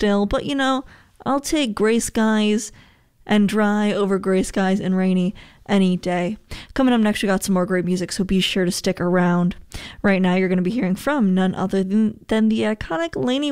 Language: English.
still, but I'll take gray skies and dry over gray skies and rainy any day. Coming up next, we got some more great music, so be sure to stick around. Right now, you're going to be hearing from none other than the iconic Lainey